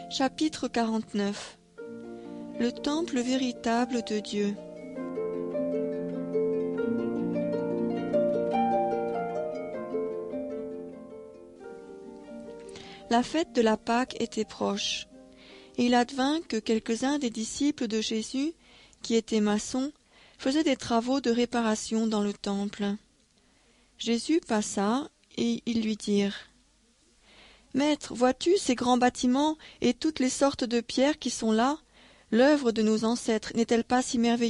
Chapitre 49. Le temple véritable de Dieu. La fête de la Pâque était proche, et il advint que quelques-uns des disciples de Jésus, qui étaient maçons, faisaient des travaux de réparation dans le temple. Jésus passa, et ils lui dirent : « Maître, vois-tu ces grands bâtiments et toutes les sortes de pierres qui sont là ? L'œuvre de nos ancêtres n'est-elle pas si merveilleuse ? »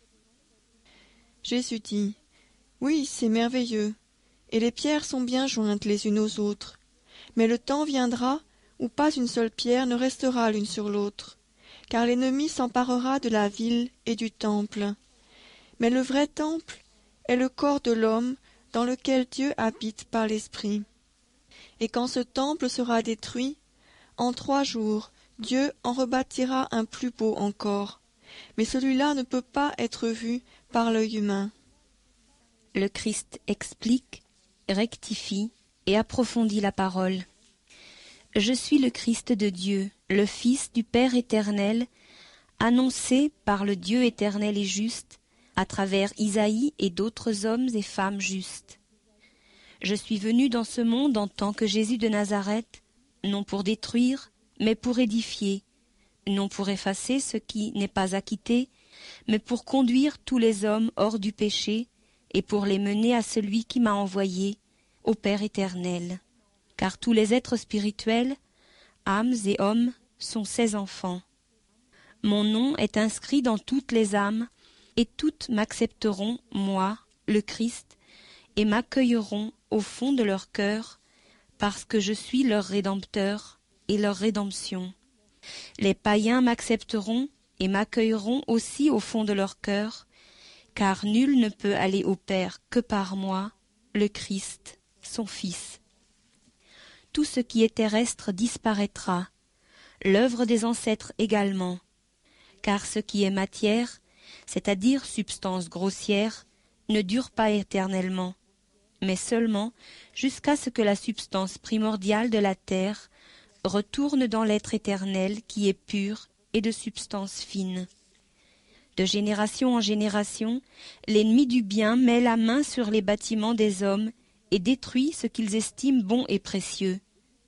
Jésus dit : « Oui, c'est merveilleux, et les pierres sont bien jointes les unes aux autres. Mais le temps viendra où pas une seule pierre ne restera l'une sur l'autre, car l'ennemi s'emparera de la ville et du temple. Mais le vrai temple est le corps de l'homme dans lequel Dieu habite par l'Esprit. Et quand ce temple sera détruit, en 3 jours, Dieu en rebâtira un plus beau encore. Mais celui-là ne peut pas être vu par l'œil humain. » Le Christ explique, rectifie et approfondit la parole. Je suis le Christ de Dieu, le Fils du Père éternel, annoncé par le Dieu éternel et juste, à travers Isaïe et d'autres hommes et femmes justes. Je suis venu dans ce monde en tant que Jésus de Nazareth, non pour détruire, mais pour édifier, non pour effacer ce qui n'est pas acquitté, mais pour conduire tous les hommes hors du péché, et pour les mener à celui qui m'a envoyé, au Père éternel. Car tous les êtres spirituels, âmes et hommes, sont ses enfants. Mon nom est inscrit dans toutes les âmes, et toutes m'accepteront, moi, le Christ, et m'accueilleront au fond de leur cœur, parce que je suis leur Rédempteur et leur rédemption. Les païens m'accepteront et m'accueilleront aussi au fond de leur cœur, car nul ne peut aller au Père que par moi, le Christ, son Fils. Tout ce qui est terrestre disparaîtra, l'œuvre des ancêtres également, car ce qui est matière, c'est-à-dire substance grossière, ne dure pas éternellement, mais seulement jusqu'à ce que la substance primordiale de la terre retourne dans l'être éternel qui est pur et de substance fine. De génération en génération, l'ennemi du bien met la main sur les bâtiments des hommes et détruit ce qu'ils estiment bon et précieux.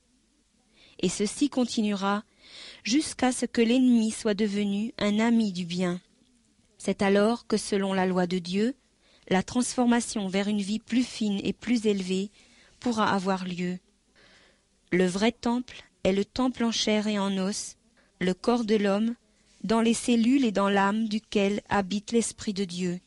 Et ceci continuera jusqu'à ce que l'ennemi soit devenu un ami du bien. C'est alors que, selon la loi de Dieu, la transformation vers une vie plus fine et plus élevée pourra avoir lieu. Le vrai temple est le temple en chair et en os, le corps de l'homme, dans les cellules et dans l'âme duquel habite l'Esprit de Dieu.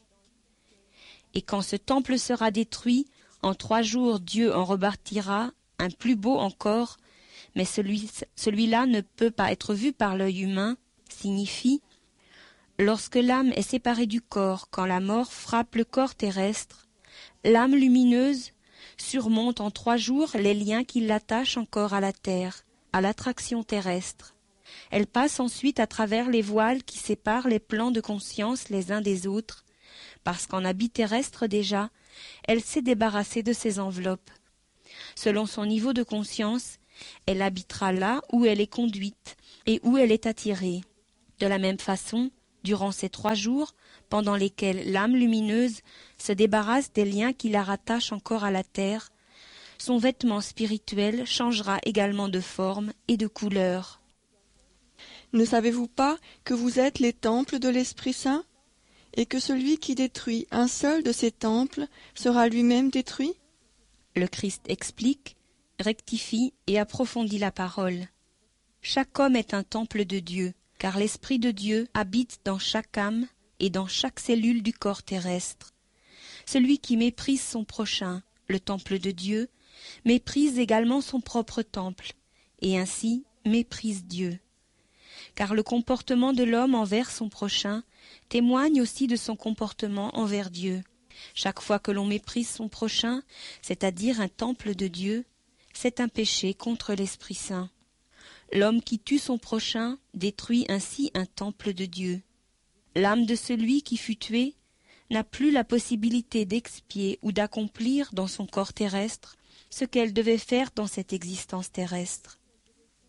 Et quand ce temple sera détruit, en 3 jours Dieu en rebâtira un plus beau encore, mais celui-là ne peut pas être vu par l'œil humain, signifie lorsque l'âme est séparée du corps, quand la mort frappe le corps terrestre, l'âme lumineuse surmonte en 3 jours les liens qui l'attachent encore à la terre, à l'attraction terrestre. Elle passe ensuite à travers les voiles qui séparent les plans de conscience les uns des autres, parce qu'en habit terrestre déjà, elle s'est débarrassée de ses enveloppes. Selon son niveau de conscience, elle habitera là où elle est conduite et où elle est attirée. De la même façon, durant ces 3 jours, pendant lesquels l'âme lumineuse se débarrasse des liens qui la rattachent encore à la terre, son vêtement spirituel changera également de forme et de couleur. Ne savez-vous pas que vous êtes les temples de l'Esprit Saint, et que celui qui détruit un seul de ces temples sera lui-même détruit ? Le Christ explique, rectifie et approfondit la parole. Chaque homme est un temple de Dieu, car l'Esprit de Dieu habite dans chaque âme et dans chaque cellule du corps terrestre. Celui qui méprise son prochain, le temple de Dieu, méprise également son propre temple, et ainsi méprise Dieu. Car le comportement de l'homme envers son prochain témoigne aussi de son comportement envers Dieu. Chaque fois que l'on méprise son prochain, c'est-à-dire un temple de Dieu, c'est un péché contre l'Esprit Saint. L'homme qui tue son prochain détruit ainsi un temple de Dieu. L'âme de celui qui fut tué n'a plus la possibilité d'expier ou d'accomplir dans son corps terrestre ce qu'elle devait faire dans cette existence terrestre.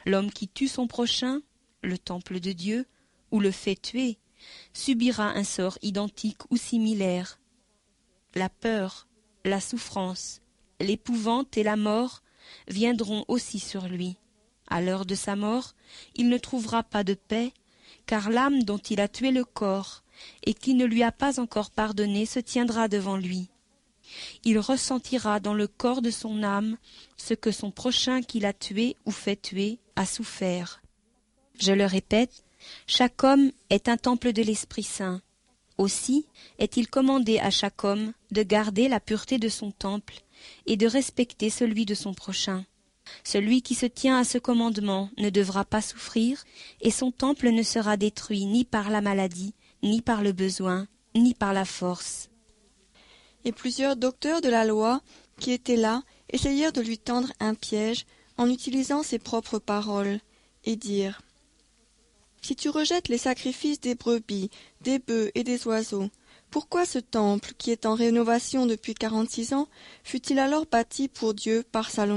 L'homme qui tue son prochain, le temple de Dieu, ou le fait tuer, subira un sort identique ou similaire. La peur, la souffrance, l'épouvante et la mort viendront aussi sur lui. À l'heure de sa mort, il ne trouvera pas de paix, car l'âme dont il a tué le corps et qui ne lui a pas encore pardonné se tiendra devant lui. Il ressentira dans le corps de son âme ce que son prochain qu'il a tué ou fait tuer a souffert. Je le répète, chaque homme est un temple de l'Esprit Saint. Aussi est-il commandé à chaque homme de garder la pureté de son temple et de respecter celui de son prochain. Celui qui se tient à ce commandement ne devra pas souffrir, et son temple ne sera détruit ni par la maladie, ni par le besoin, ni par la force. Et plusieurs docteurs de la loi qui étaient là essayèrent de lui tendre un piège en utilisant ses propres paroles, et dirent « Si tu rejettes les sacrifices des brebis, des bœufs et des oiseaux, pourquoi ce temple, qui est en rénovation depuis 46 ans, fut-il alors bâti pour Dieu par Salomon ?»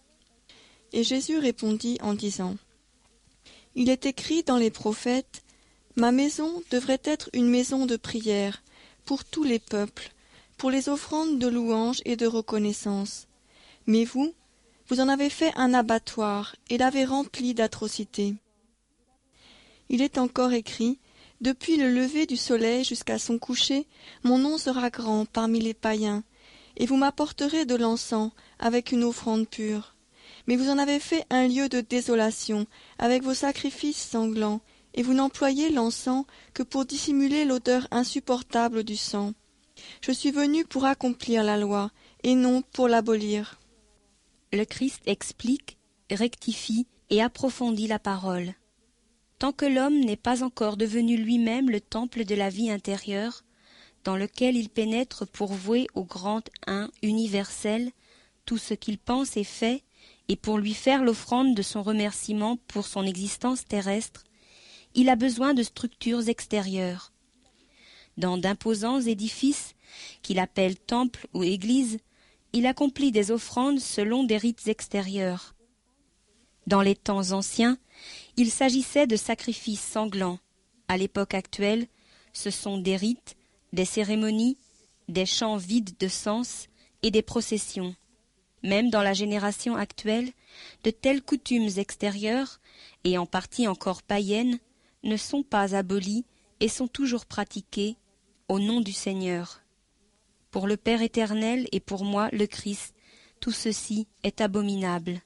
Et Jésus répondit en disant « Il est écrit dans les prophètes, « Ma maison devrait être une maison de prière pour tous les peuples, pour les offrandes de louange et de reconnaissance. Mais vous, vous en avez fait un abattoir et l'avez rempli d'atrocités. » Il est encore écrit, « Depuis le lever du soleil jusqu'à son coucher, mon nom sera grand parmi les païens, et vous m'apporterez de l'encens avec une offrande pure. Mais vous en avez fait un lieu de désolation avec vos sacrifices sanglants, et vous n'employez l'encens que pour dissimuler l'odeur insupportable du sang. Je suis venu pour accomplir la loi, et non pour l'abolir. » Le Christ explique, rectifie et approfondit la parole. Tant que l'homme n'est pas encore devenu lui-même le temple de la vie intérieure, dans lequel il pénètre pour vouer au grand Un universel tout ce qu'il pense et fait, et pour lui faire l'offrande de son remerciement pour son existence terrestre, il a besoin de structures extérieures. Dans d'imposants édifices, qu'il appelle temples ou églises, il accomplit des offrandes selon des rites extérieurs. Dans les temps anciens, il s'agissait de sacrifices sanglants. À l'époque actuelle, ce sont des rites, des cérémonies, des chants vides de sens et des processions. Même dans la génération actuelle, de telles coutumes extérieures, et en partie encore païennes, ne sont pas abolies et sont toujours pratiquées au nom du Seigneur. Pour le Père éternel et pour moi, le Christ, tout ceci est abominable.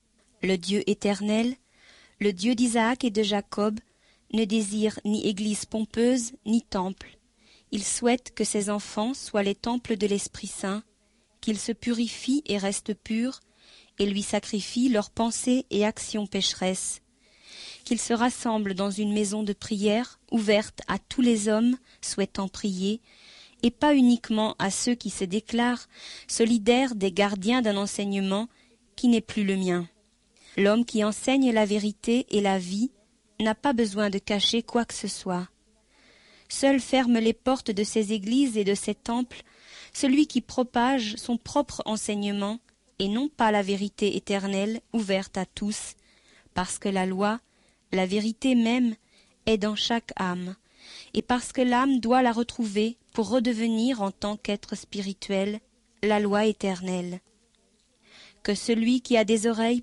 Le Dieu éternel, le Dieu d'Isaac et de Jacob, ne désire ni église pompeuse ni temple. Il souhaite que ses enfants soient les temples de l'Esprit Saint, qu'ils se purifient et restent purs, et lui sacrifient leurs pensées et actions pécheresses, qu'ils se rassemblent dans une maison de prière ouverte à tous les hommes souhaitant prier, et pas uniquement à ceux qui se déclarent solidaires des gardiens d'un enseignement qui n'est plus le mien. L'homme qui enseigne la vérité et la vie n'a pas besoin de cacher quoi que ce soit. Seul ferme les portes de ces églises et de ces temples celui qui propage son propre enseignement et non pas la vérité éternelle ouverte à tous, parce que la loi, la vérité même, est dans chaque âme, et parce que l'âme doit la retrouver pour redevenir en tant qu'être spirituel la loi éternelle. Que celui qui a des oreilles